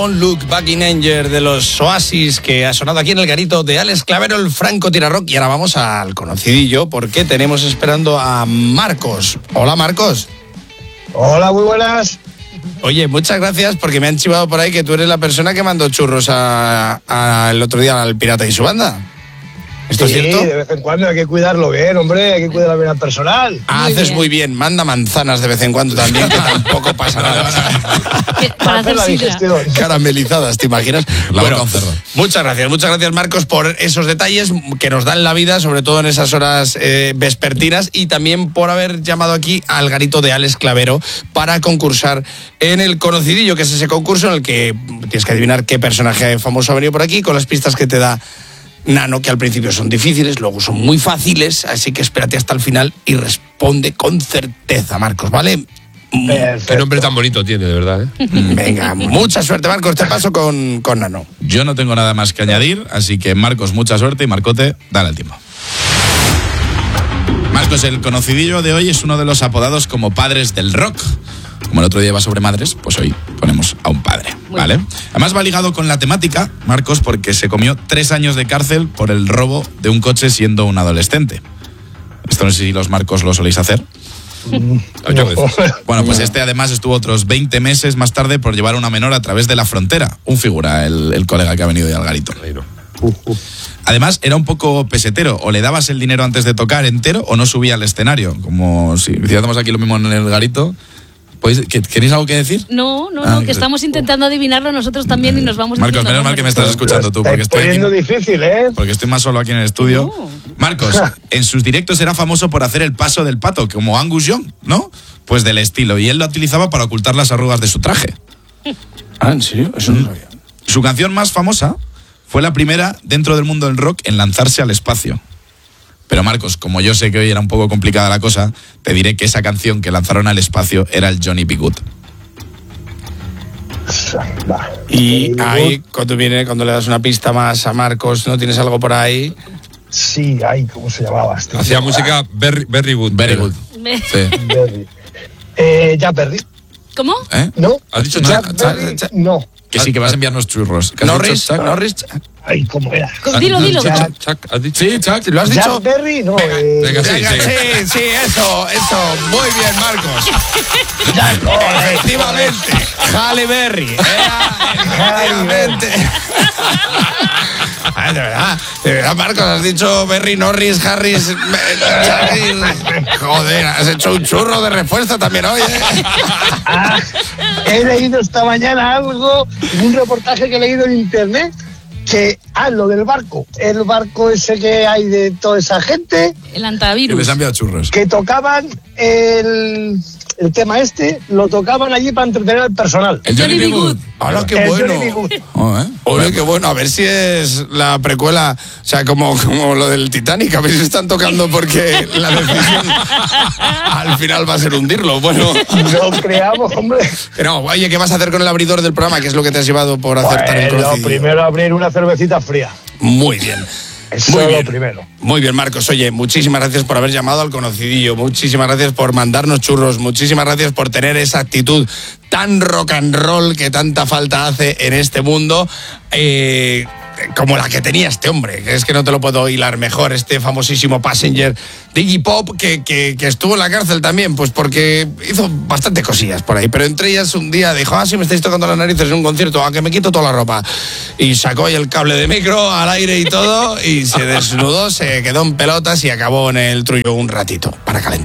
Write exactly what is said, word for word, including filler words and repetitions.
Luke Buckingham de los Oasis, que ha sonado aquí en el garito de Alex Clavero, el Franco Tirarock. Y ahora vamos al conocidillo, porque tenemos esperando a Marcos. Hola, Marcos. Hola, muy buenas. Oye, muchas gracias, porque me han chivado por ahí que tú eres la persona que mandó churros a, a el otro día al Pirata y su banda. ¿Esto sí, es cierto? De vez en cuando hay que cuidarlo bien, hombre, hay que cuidarlo bien al personal. Ah, muy haces bien. muy bien. Manda manzanas de vez en cuando también, que tampoco pasa nada. Para hacer la sidra. digestión. Caramelizadas, ¿te imaginas? La Bueno, boca un cerdo. muchas gracias, muchas gracias, Marcos, por esos detalles que nos dan la vida, sobre todo en esas horas eh, vespertinas, y también por haber llamado aquí al garito de Alex Clavero para concursar en el Conocidillo, que es ese concurso en el que tienes que adivinar qué personaje famoso ha venido por aquí, con las pistas que te da Nano, que al principio son difíciles, luego son muy fáciles, así que espérate hasta el final y responde con certeza, Marcos, ¿vale? Perfecto. Qué nombre tan bonito tiene, de verdad, ¿eh? Venga, mucha suerte, Marcos, te paso con, con Nano. Yo no tengo nada más que añadir, así que Marcos, mucha suerte, y Marcote, dale el tiempo. Marcos, el conocidillo de hoy es uno de los apodados como padres del rock. Como el otro día iba sobre madres, pues hoy ponemos a un padre, ¿vale? Además va ligado con la temática, Marcos, porque se comió tres años de cárcel por el robo de un coche siendo un adolescente. Esto no sé si los Marcos lo soléis hacer. Ocho veces. Bueno, pues este además estuvo otros veinte meses más tarde por llevar a una menor a través de la frontera. Un figura, el, el colega que ha venido hoy al garito. Ahí no. Además, era un poco pesetero. O le dabas el dinero antes de tocar entero o no subía al escenario. Como si hiciéramos aquí lo mismo en el garito. ¿Podéis- que- ¿Queréis algo que decir? No, no, Ah, no, que estamos intentando adivinarlo nosotros también y nos vamos Marcos, diciendo menos mal que me nombres. estás escuchando tú, porque Estáis estoy, poniendo aquí- difícil, ¿eh? porque estoy más solo aquí en el estudio. No. Marcos, en sus directos era famoso por hacer el paso del pato, como Angus Young, ¿no? Pues del estilo. Y él lo utilizaba para ocultar las arrugas de su traje. Ah, ¿en serio? Eso no sabía. Su canción más famosa fue la primera dentro del mundo del rock en lanzarse al espacio. Pero Marcos, como yo sé que hoy era un poco complicada la cosa, te diré que esa canción que lanzaron al espacio era el Johnny B. Good. Va. Y Eh, ahí, cuando viene, cuando le das una pista más a Marcos, ¿no tienes algo por ahí? Sí, ay, ¿cómo se llamaba? Este Hacía tío? música very, very good. Very good. Me- Sí. Berry. Eh, Jack Berry. ¿Cómo? ¿Eh? ¿No? ¿Has dicho Jack Chuck? Berry, Chuck? no. Que sí, que vas a enviarnos churros. ¿Que has Norris, dicho, Chuck? Norris. Ay, ¿cómo era? Dilo, dilo. Ya. Chuck, Chuck, ¿has dicho? Sí, Chuck. ¿Lo has dicho? Jack Berry, no. eh, venga, sí. Venga, sí, sí, eso, eso. Muy bien, Marcos. Efectivamente. Halle Berry. Era, efectivamente. Ay, de verdad, de verdad, Marcos, has dicho Berry, Norris, Harris. eh, Joder, has hecho un churro de respuesta también hoy, ¿eh? Ah, he leído esta mañana algo, un reportaje que he leído en internet, que, ah, lo del barco, el barco ese que hay de toda esa gente, El Que les antivirus. han enviado churros. que tocaban el, el tema este, lo tocaban allí para entretener al personal. El Johnny B. Good. Hola, qué El bueno. Johnny B. Good. Oh, ¿eh? Oye, qué bueno, a ver si es la precuela, o sea, como, como lo del Titanic, a ver si están tocando porque la decisión al final va a ser hundirlo. Bueno, No creamos, hombre. pero oye, ¿qué vas a hacer con el abridor del programa? ¿Qué es lo que te has llevado por acertar el Bueno, conocidillo? primero abrir una cervecita fría. Muy bien. Eso Muy es bien. lo primero. Muy bien, Marcos. Oye, muchísimas gracias por haber llamado al conocidillo. Muchísimas gracias por mandarnos churros. Muchísimas gracias por tener esa actitud tan rock and roll que tanta falta hace en este mundo. Eh, como la que tenía este hombre, que es que no te lo puedo hilar mejor, este famosísimo Passenger de Iggy Pop, que, que, que estuvo en la cárcel también, pues porque hizo bastante cosillas por ahí, pero entre ellas un día dijo, ah, sí, me estáis tocando las narices en un concierto, a que me quito toda la ropa. Y sacó ahí el cable de micro al aire y todo, y se desnudó, se quedó en pelotas y acabó en el trullo un ratito para calentar.